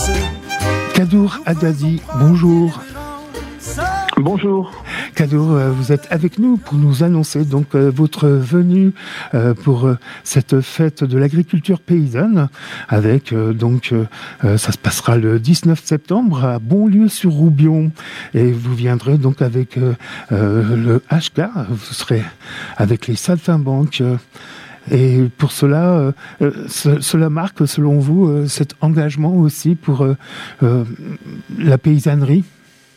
Kadour Haddadi, bonjour. Bonjour. Kadour, vous êtes avec nous pour nous annoncer donc votre venue pour cette fête de l'agriculture paysanne avec ça se passera le 19 septembre à Bonlieu-sur-Roubion et vous viendrez donc avec le HK, vous serez avec les saltimbanques. Et pour cela, cela marque, selon vous, cet engagement aussi pour la paysannerie ?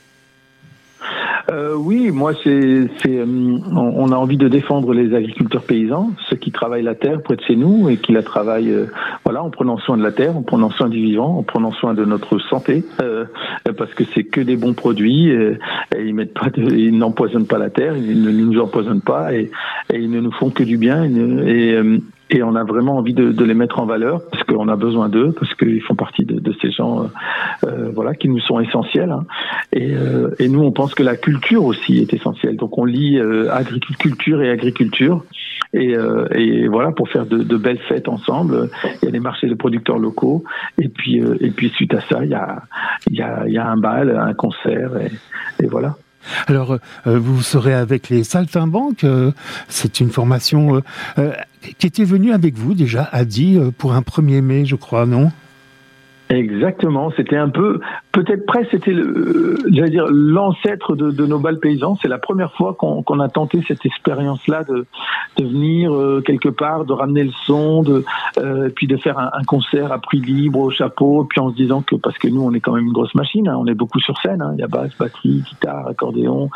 Oui, moi, on a envie de défendre les agriculteurs paysans, ceux qui travaillent la terre près de chez nous et qui la travaillent, en prenant soin de la terre, en prenant soin du vivant, en prenant soin de notre santé, parce que c'est que des bons produits et ils n'empoisonnent pas la terre, ils ne nous empoisonnent pas et ils ne nous font que du bien et on a vraiment envie de les mettre en valeur parce qu'on a besoin d'eux, parce qu'ils font partie de ces gens qui nous sont essentiels. Hein. Et nous, on pense que la culture aussi est essentielle. Donc on lie agriculture et agriculture. Et voilà, pour faire de belles fêtes ensemble. Il y a des marchés de producteurs locaux. Et puis suite à ça, il y a un bal, un concert. Et voilà. Alors, vous serez avec les saltimbanques. C'est une formation qui était venue avec vous déjà, Adi, pour un 1er mai, je crois, non ? Exactement, c'était un peu, peut-être presque, c'était l'ancêtre de nos bals paysans. C'est la première fois qu'on a tenté cette expérience-là de venir quelque part, de ramener le son, puis de faire un concert à prix libre au chapeau, puis en se disant que, parce que nous on est quand même une grosse machine, hein, on est beaucoup sur scène, hein, il y a basse, batterie, guitare, accordéon,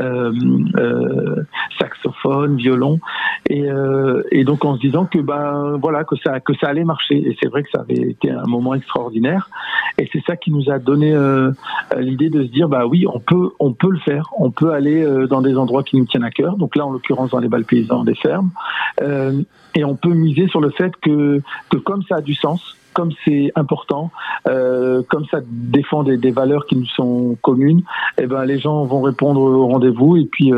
saxophone, violon, et donc en se disant que que ça allait marcher. Et c'est vrai que ça avait été un moment extraordinaire. Et c'est ça qui nous a donné l'idée de se dire oui, on peut le faire, on peut aller dans des endroits qui nous tiennent à cœur. Donc là, en l'occurrence, dans les bals paysans des fermes, et on peut miser sur le fait que comme ça a du sens, comme c'est important, comme ça défend des valeurs qui nous sont communes, et les gens vont répondre au rendez-vous et puis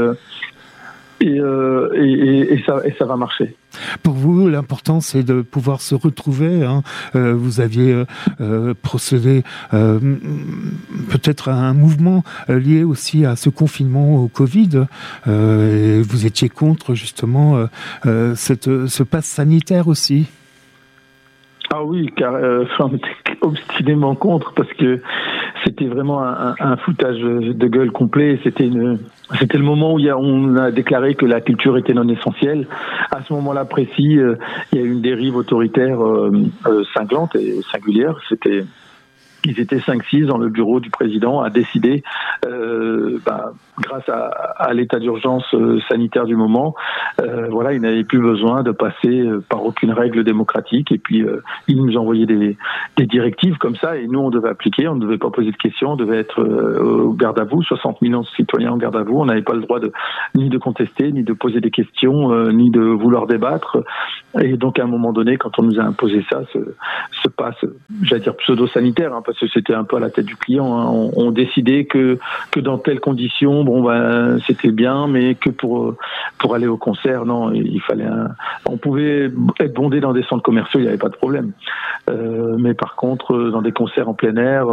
ça va marcher. Pour vous, l'important, c'est de pouvoir se retrouver. Hein. Vous aviez procédé peut-être à un mouvement lié aussi à ce confinement au Covid. Et vous étiez contre, justement, ce pass sanitaire aussi. Ah oui, car on était obstinément contre parce que c'était vraiment un foutage de gueule complet. C'était le moment où on a déclaré que la culture était non essentielle. À ce moment-là précis, il y a eu une dérive autoritaire cinglante et singulière. Ils étaient 5-6 dans le bureau du président à décider, grâce à l'état d'urgence sanitaire du moment, ils n'avaient plus besoin de passer par aucune règle démocratique. Et puis, ils nous envoyaient des directives comme ça, et nous, on devait appliquer, on ne devait pas poser de questions, on devait être au garde à vous, 60 millions de citoyens en garde à vous. On n'avait pas le droit ni de contester, ni de poser des questions, ni de vouloir débattre. Et donc, à un moment donné, quand on nous a imposé ça, ce passe, j'allais dire pseudo-sanitaire, hein, parce que c'était un peu à la tête du client. Hein. On décidait que dans telles conditions, c'était bien, mais que pour aller au concert, non, il fallait on pouvait être bondé dans des centres commerciaux, il n'y avait pas de problème. Mais par contre, dans des concerts en plein air,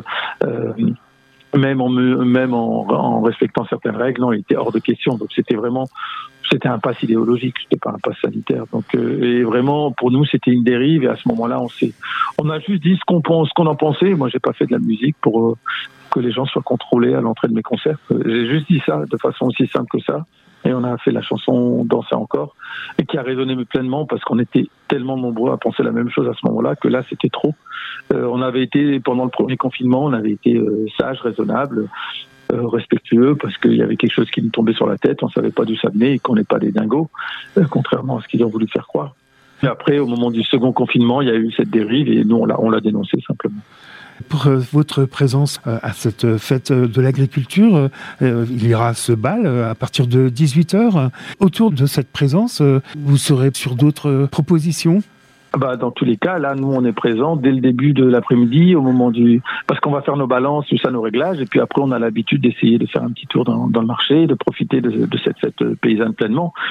même en respectant certaines règles, non, il était hors de question. Donc c'était un pass idéologique, c'était pas un pass sanitaire. Donc et vraiment pour nous c'était une dérive. Et à ce moment-là, on a juste dit ce qu'on en pensait. Moi, j'ai pas fait de la musique pour que les gens soient contrôlés à l'entrée de mes concerts. J'ai juste dit ça de façon aussi simple que ça. Et on a fait la chanson Danser encore, et qui a résonné pleinement parce qu'on était tellement nombreux à penser la même chose à ce moment-là que là c'était trop. On avait été, pendant le premier confinement, on avait été sage, raisonnable, respectueux, parce qu'il y avait quelque chose qui nous tombait sur la tête, on savait pas d'où ça venait et qu'on n'est pas des dingos, contrairement à ce qu'ils ont voulu faire croire. Et après, au moment du second confinement, il y a eu cette dérive et nous on l'a dénoncé simplement. Pour votre présence à cette fête de l'agriculture, il y aura ce bal à partir de 18h. Autour de cette présence, vous serez sur d'autres propositions ? Dans tous les cas, là, nous, on est présents dès le début de l'après-midi, au moment parce qu'on va faire nos balances, tout ça, nos réglages, et puis après, on a l'habitude d'essayer de faire un petit tour dans le marché, de profiter de cette fête paysanne pleinement.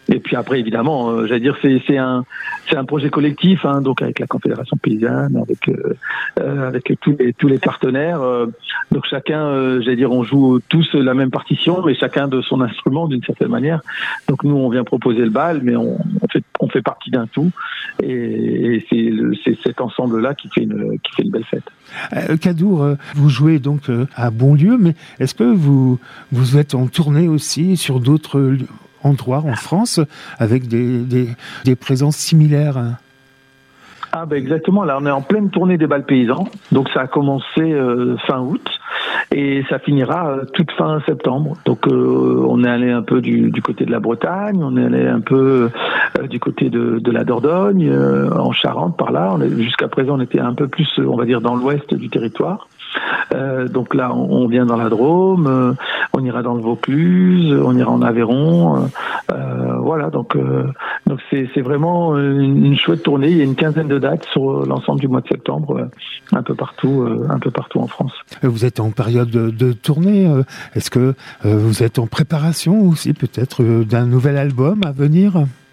Et puis après, évidemment, j'allais dire, c'est un projet collectif, hein, donc avec la Confédération paysanne, avec tous les partenaires. Donc chacun, j'allais dire, on joue tous la même partition, mais chacun de son instrument d'une certaine manière. Donc nous, on vient proposer le bal, mais on fait partie d'un tout, et c'est cet ensemble-là qui fait une belle fête. Kadour, vous jouez donc à Bonlieu, mais est-ce que vous êtes en tournée aussi sur d'autres endroits en France avec des présences similaires? Ah ben exactement, là on est en pleine tournée des bals paysans, donc ça a commencé fin août et ça finira toute fin septembre. Donc on est allé un peu du côté de la Bretagne, on est allé un peu du côté de la Dordogne, en Charente par là. Jusqu'à présent on était un peu plus, on va dire, dans l'ouest du territoire. Donc là, on vient dans la Drôme, on ira dans le Vaucluse, on ira en Aveyron, voilà. Donc c'est vraiment une chouette tournée. Il y a une quinzaine de dates sur l'ensemble du mois de septembre, un peu partout en France. Vous êtes en période de tournée. Est-ce que vous êtes en préparation aussi, peut-être, d'un nouvel album à venir?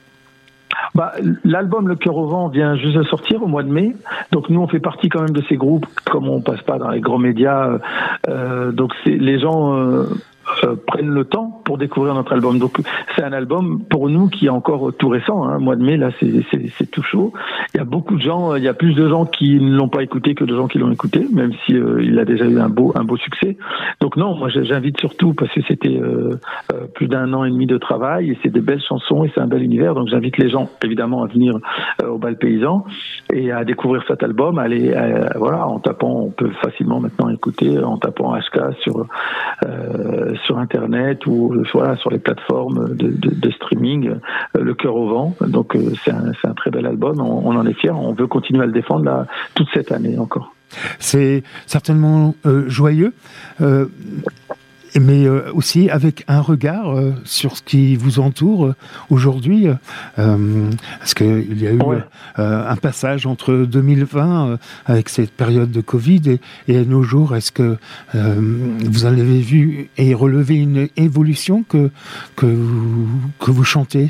L'album Le Cœur au Vent vient juste de sortir au mois de mai. Donc nous, on fait partie quand même de ces groupes, comme on passe pas dans les grands médias. Donc les gens prennent le temps pour découvrir notre album. Donc c'est un album pour nous qui est encore tout récent, hein. Mois de mai, là c'est tout chaud. Il y a beaucoup de gens, il y a plus de gens qui ne l'ont pas écouté que de gens qui l'ont écouté, même si il a déjà eu un beau succès. Donc non, moi j'invite surtout, parce que c'était plus d'1 an et demi de travail, et c'est des belles chansons et c'est un bel univers. Donc j'invite les gens évidemment à venir au bal paysan et à découvrir cet album. Voilà, en tapant, on peut facilement maintenant écouter en tapant HK sur internet ou voilà, sur les plateformes de streaming, Le Cœur au Vent. Donc c'est un très bel album, on en est fiers, on veut continuer à le défendre là, toute cette année encore. C'est certainement joyeux, mais aussi avec un regard sur ce qui vous entoure aujourd'hui, parce qu'il y a eu un passage entre 2020 avec cette période de Covid et à nos jours. Est-ce que vous en avez vu et relevé une évolution que vous chantez?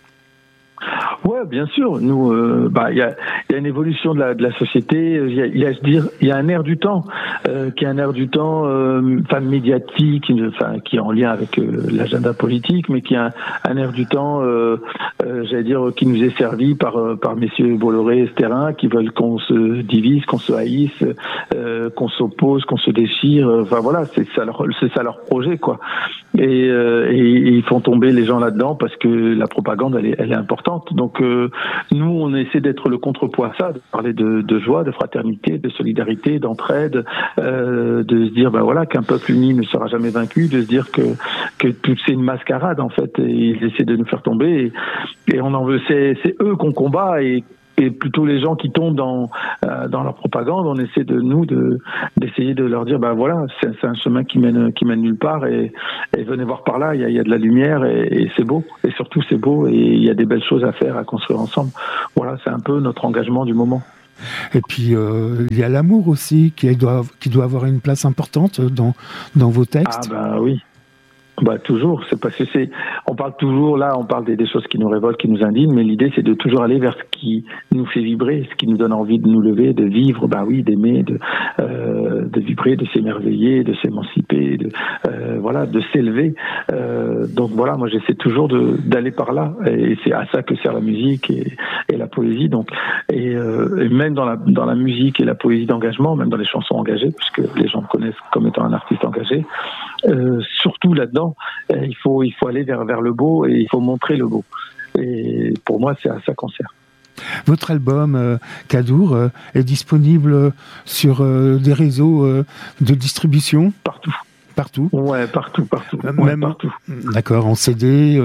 Ouais, bien sûr. Nous, il y a une évolution de la société. Il y a un air du temps, qui est un air du temps, médiatique, qui est en lien avec l'agenda politique, mais qui a un air du temps, j'allais dire, qui nous est servi par messieurs Bolloré et Sterrin, qui veulent qu'on se divise, qu'on se haïsse, qu'on s'oppose, qu'on se déchire. Enfin voilà, c'est ça leur projet, quoi. Et ils font tomber les gens là-dedans parce que la propagande, elle est importante. Donc nous, on essaie d'être le contrepoids à ça, de parler de joie, de fraternité, de solidarité, d'entraide, de se dire qu'un peuple uni ne sera jamais vaincu, de se dire que tout c'est une mascarade en fait, et ils essaient de nous faire tomber et on en veut, c'est eux qu'on combat et plutôt les gens qui tombent dans leur propagande, on essaie d'essayer de leur dire c'est un chemin qui mène nulle part et venez voir par là, il y a de la lumière et c'est beau, et surtout c'est beau et il y a des belles choses à faire, à construire ensemble. Voilà, c'est un peu notre engagement du moment. Et puis il y a l'amour aussi qui doit avoir une place importante dans vos textes. Ah oui. Toujours, c'est parce que on parle toujours, là, on parle des choses qui nous révoltent, qui nous indignent, mais l'idée c'est de toujours aller vers ce qui nous fait vibrer, ce qui nous donne envie de nous lever, de vivre, d'aimer, de vibrer, de s'émerveiller, de s'émanciper, de s'élever. Donc voilà, moi j'essaie toujours d'aller par là, et c'est à ça que sert la musique et la poésie. Donc et même dans la musique et la poésie d'engagement, même dans les chansons engagées, puisque les gens me connaissent comme étant un artiste engagé. Surtout là-dedans, il faut aller vers le beau et il faut montrer le beau. Et pour moi, c'est à ça qu'on sert. Votre album Kadour est disponible sur des réseaux de distribution? Partout. Ouais, partout. Même partout. D'accord, en CD.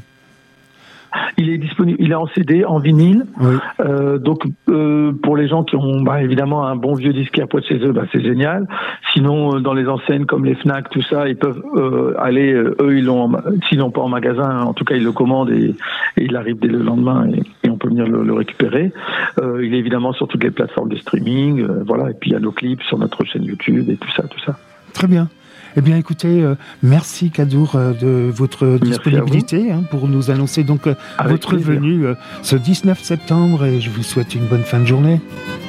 Il est disponible, il est en CD, en vinyle. Oui. Donc pour les gens qui ont évidemment un bon vieux disquaire près de chez eux, c'est génial. Sinon dans les enseignes comme les Fnac, tout ça, ils peuvent aller. Eux ils l'ont, s'ils l'ont pas en magasin, en tout cas ils le commandent et il arrive dès le lendemain et on peut venir le récupérer. Il est évidemment sur toutes les plateformes de streaming, voilà. Et puis il y a nos clips sur notre chaîne YouTube et tout ça. Très bien. Eh bien, écoutez, merci Kadour de votre disponibilité pour nous annoncer donc votre venue ce 19 septembre et je vous souhaite une bonne fin de journée.